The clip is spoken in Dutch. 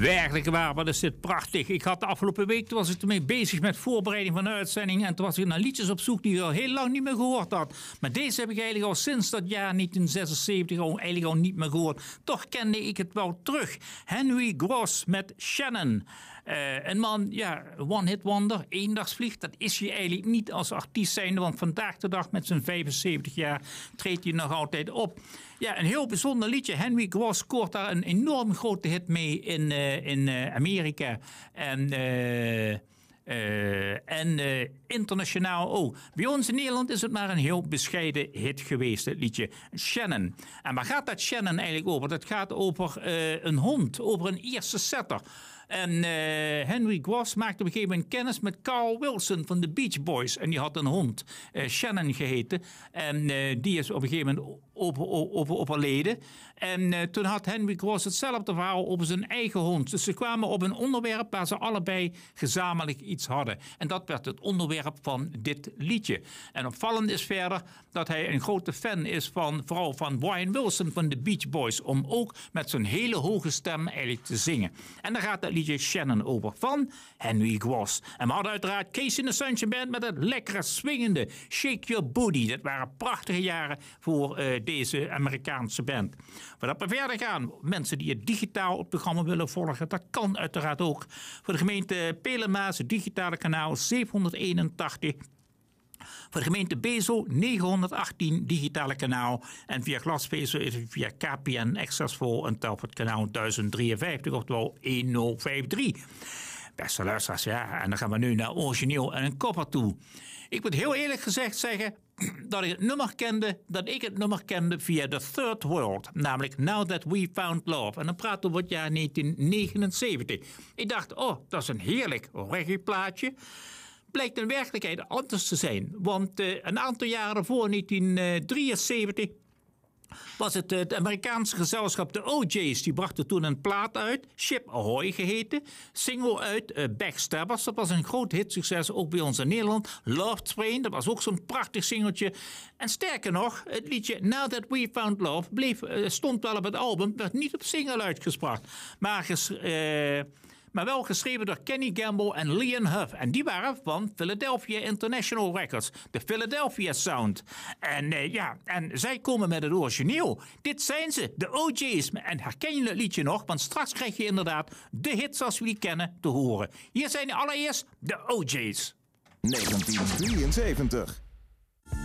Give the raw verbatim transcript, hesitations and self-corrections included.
Werkelijk waar, wat is dit prachtig. Ik had de afgelopen week, toen was ik ermee bezig met voorbereiding van de uitzending. En toen was ik naar liedjes op zoek die ik al heel lang niet meer gehoord had. Maar deze heb ik eigenlijk al sinds dat jaar negentien zesenzeventig al, eigenlijk al niet meer gehoord. Toch kende ik het wel terug. Henry Gross met Shannon. Uh, een man, ja, one hit wonder, eendagsvlieg. Dat is hij eigenlijk niet als artiest zijnde. Want vandaag de dag met zijn vijfenzeventig jaar treedt hij nog altijd op. Ja, een heel bijzonder liedje. Henry Gross scoort daar een enorm grote hit mee in, uh, in uh, Amerika. En... Uh, Uh, en uh, internationaal ook. Bij ons in Nederland is het maar een heel bescheiden hit geweest, het liedje Shannon. En waar gaat dat Shannon eigenlijk over? Dat gaat over uh, een hond, over een eerste setter. En uh, Henry Gross maakte op een gegeven moment kennis met Carl Wilson van de Beach Boys. En die had een hond, uh, Shannon geheten. En uh, die is op een gegeven moment over, over, overleden. En uh, toen had Henry Gross hetzelfde verhaal over zijn eigen hond. Dus ze kwamen op een onderwerp waar ze allebei gezamenlijk iets hadden. En dat werd het onderwerp van dit liedje. En opvallend is verder dat hij een grote fan is van, vooral van Brian Wilson van de Beach Boys. Om ook met zo'n hele hoge stem eigenlijk te zingen. En daar gaat dat liedje Shannon over van Henry Gross. En we hadden uiteraard Casey and the Sunshine Band met het lekkere swingende Shake Your Booty. Dat waren prachtige jaren voor uh, deze Amerikaanse band. Voordat we verder gaan, mensen die het digitaal het programma willen volgen, dat kan uiteraard ook. Voor de gemeente Pelemaas, het digitale kanaal zevenhonderdeenentachtig. Voor de gemeente Bezel negenhonderdachttien digitale kanaal. En via glasvezel is het via K P N Access voor een Telfort kanaal duizend drieënvijftig, oftewel honderd vijfenvijftig. Beste luisteraars, ja, en dan gaan we nu naar origineel en een kopper toe. Ik moet heel eerlijk gezegd zeggen dat ik het nummer kende, dat ik het nummer kende via The Third World. Namelijk Now That We Found Love. En dan praten we over het jaar negentien negenenzeventig. Ik dacht, oh, dat is een heerlijk reggae plaatje. Blijkt in werkelijkheid anders te zijn. Want uh, een aantal jaren voor negentien drieënzeventig was het het Amerikaanse gezelschap de O J's. Die brachten toen een plaat uit, Ship Ahoy geheten. Single uit uh, Backstabbers. Dat was een groot hitsucces, ook bij ons in Nederland. Love Train, dat was ook zo'n prachtig singeltje. En sterker nog, het liedje Now That We Found Love bleef, uh, stond wel op het album, werd niet op single uitgebracht. Maar ges, uh, Maar wel geschreven door Kenny Gamble en Leon Huff. En die waren van Philadelphia International Records. De Philadelphia Sound. En uh, ja, en zij komen met het origineel. Dit zijn ze, de O J's. En herken je het liedje nog? Want straks krijg je inderdaad de hits zoals we die kennen te horen. Hier zijn allereerst de O J's. negentien drieënzeventig.